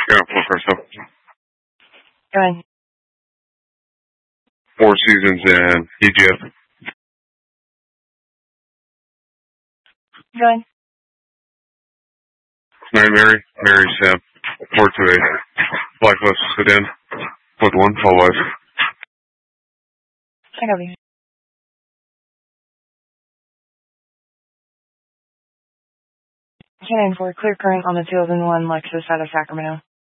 Yeah, for stuff. Go ahead. 4 Seasons and EGF. Go ahead. Mary, Sam, 428. Blacklist sedan with 1 full life. I got you. Canine for clear current on the 2001 Lexus out of Sacramento.